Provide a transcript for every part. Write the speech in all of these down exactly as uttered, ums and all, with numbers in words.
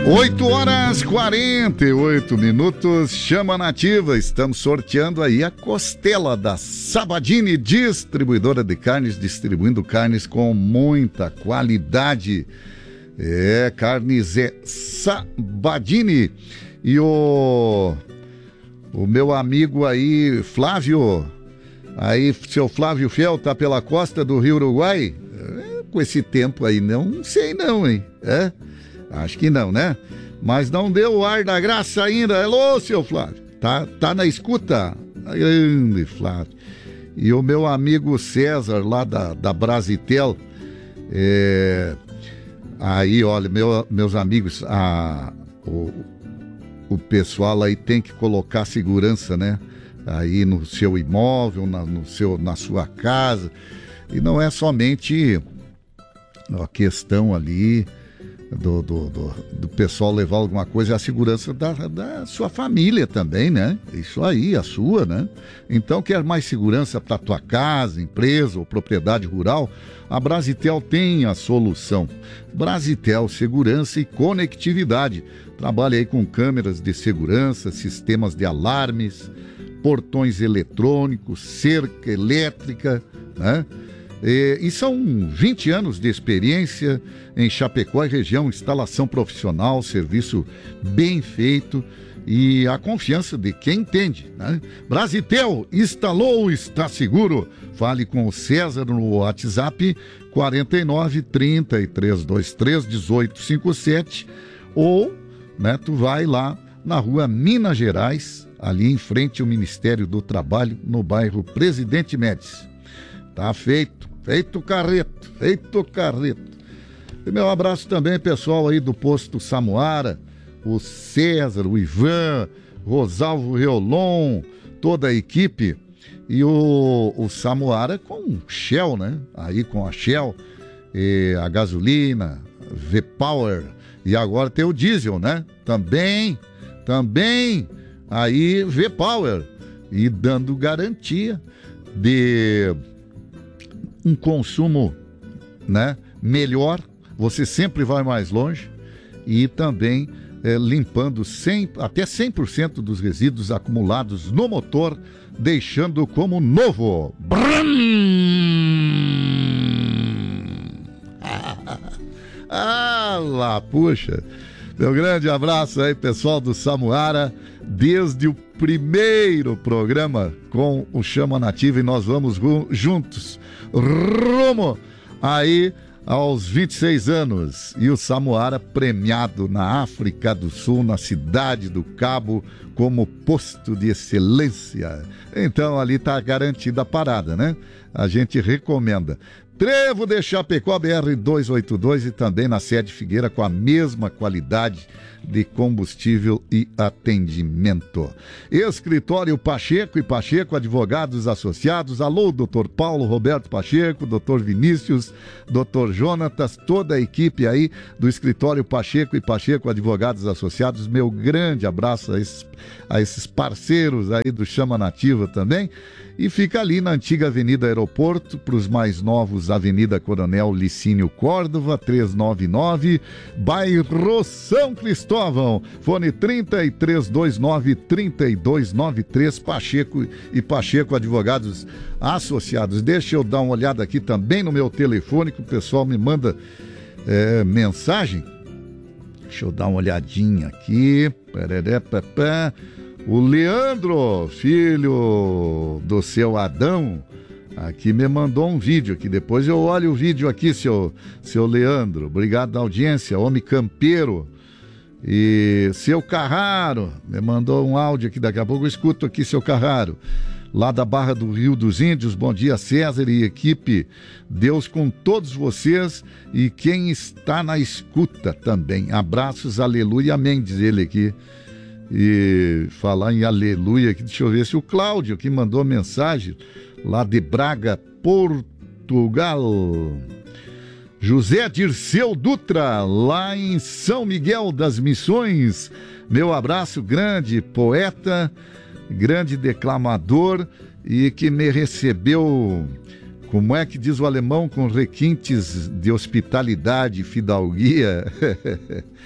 oito horas e quarenta e oito minutos, Chama Nativa, estamos sorteando aí a costela da Sabadini, distribuidora de carnes, distribuindo carnes com muita qualidade. É, carnes é Sabadini. E o, o meu amigo aí, Flávio, aí, seu Flávio Fiel, tá pela costa do Rio Uruguai? É, com esse tempo aí, não sei não, hein? É? Acho que não, né? Mas não deu o ar da graça ainda. Alô, seu Flávio. Tá, tá na escuta? Grande Flávio. E o meu amigo César, lá da, da Brasitel. É... Aí, olha, meu, meus amigos, a, o, o pessoal aí tem que colocar segurança, né? Aí no seu imóvel, na, no seu, na sua casa. E não é somente a questão ali... Do, do, do, do pessoal levar alguma coisa, é a segurança da, da sua família também, né? Isso aí, a sua, né? Então, quer mais segurança para tua casa, empresa ou propriedade rural? A Brasitel tem a solução. Brasitel, segurança e conectividade. Trabalha aí com câmeras de segurança, sistemas de alarmes, portões eletrônicos, cerca elétrica, né? E, e são vinte anos de experiência em Chapecó e região, instalação profissional, serviço bem feito e a confiança de quem entende, né? Brasitel, instalou, está seguro. Fale com o César no WhatsApp quarenta e nove, trinta e três, vinte e três, dezoito, cinquenta e sete ou, né, tu vai lá na rua Minas Gerais, ali em frente ao Ministério do Trabalho, no bairro Presidente Médici. Tá feito, feito carreto, feito carreto. E meu abraço também, pessoal aí do posto Samuara, o César, o Ivan, Rosalvo Reolon, toda a equipe. E o, o Samuara com Shell, né? Aí com a Shell, e a gasolina, V-Power, e agora tem o diesel, né? Também, também, aí V-Power, e dando garantia de... um consumo, né, melhor, você sempre vai mais longe e também é, limpando cem, até cem por cento dos resíduos acumulados no motor, deixando como novo. Ah lá, puxa. Meu grande abraço aí, pessoal do Samuara, desde o primeiro programa com o Chama Nativa, e nós vamos juntos rumo aí aos vinte e seis anos. E o Samuara premiado na África do Sul, na cidade do Cabo, como posto de excelência. Então ali está garantida a parada, né? A gente recomenda. Trevo de Chapecó, B R duzentos e oitenta e dois, e também na sede Figueira, com a mesma qualidade de combustível e atendimento. Escritório Pacheco e Pacheco, advogados associados. Alô, doutor Paulo Roberto Pacheco, doutor Vinícius, doutor Jonatas, toda a equipe aí do Escritório Pacheco e Pacheco, advogados associados. Meu grande abraço a esses, a esses parceiros aí do Chama Nativa também. E fica ali na antiga Avenida Aeroporto, para os mais novos, Avenida Coronel Licínio Córdova, trezentos e noventa e nove, bairro São Cristóvão, fone trinta e três, vinte e nove, trinta e dois noventa e três, Pacheco e Pacheco Advogados Associados. Deixa eu dar uma olhada aqui também no meu telefone, que o pessoal me manda é, mensagem. Deixa eu dar uma olhadinha aqui. Pereré, papá. O Leandro, filho do seu Adão, aqui me mandou um vídeo aqui. Depois eu olho o vídeo aqui, seu, seu Leandro. Obrigado da audiência, homem campeiro. E seu Carraro, me mandou um áudio aqui, daqui a pouco eu escuto aqui, seu Carraro. Lá da Barra do Rio dos Índios, bom dia, César e equipe. Deus com todos vocês e quem está na escuta também. Abraços, aleluia, amém, diz ele aqui. E falar em aleluia aqui, deixa eu ver se o Cláudio que mandou mensagem lá de Braga, Portugal. José Dirceu Dutra, lá em São Miguel das Missões. Meu abraço, grande poeta, grande declamador e que me recebeu, como é que diz o alemão, com requintes de hospitalidade e fidalguia.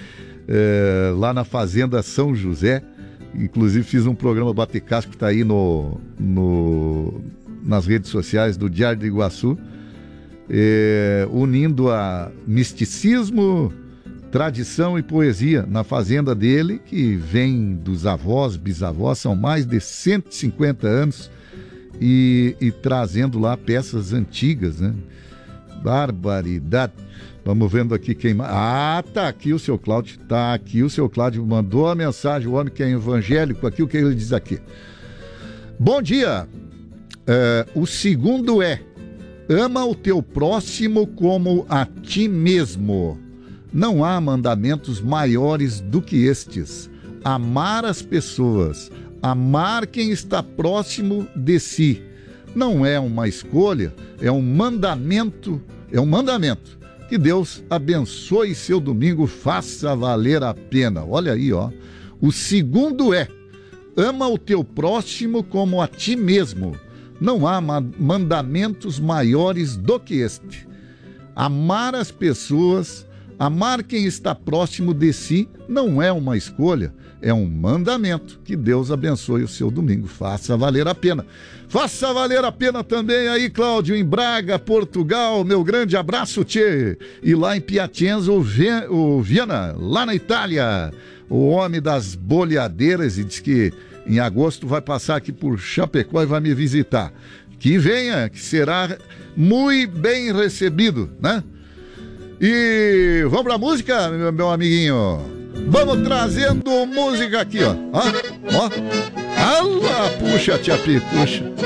é, lá na Fazenda São José. Inclusive fiz um programa Bate Casco que está aí no, no, nas redes sociais do Diário de Iguaçu, é, unindo a misticismo, tradição e poesia na fazenda dele, que vem dos avós, bisavós, são mais de cento e cinquenta anos, e, e trazendo lá peças antigas, né? Barbaridade. Vamos vendo aqui quem... Ah, tá aqui o seu Cláudio, tá aqui o seu Cláudio, mandou a mensagem, o homem que é evangélico aqui, o que ele diz aqui. Bom dia, é, o segundo é, ama o teu próximo como a ti mesmo. Não há mandamentos maiores do que estes. Amar as pessoas, amar quem está próximo de si. Não é uma escolha, é um mandamento, é um mandamento. Que Deus abençoe seu domingo, faça valer a pena. Olha aí, ó. O segundo é, ama o teu próximo como a ti mesmo. Não há mandamentos maiores do que este. Amar as pessoas, amar quem está próximo de si, não é uma escolha, é um mandamento. Que Deus abençoe o seu domingo, faça valer a pena. Faça valer a pena também aí, Cláudio, em Braga, Portugal, meu grande abraço, tchê. E lá em Piacenza, o, Vê, o Viana, lá na Itália, o homem das boleadeiras, e diz que em agosto vai passar aqui por Chapecó e vai me visitar. Que venha, que será muito bem recebido, né? E vamos pra música, meu, meu amiguinho. Vamos trazendo música aqui, ó. Ó, ó. Alá, puxa, tia Pi, puxa.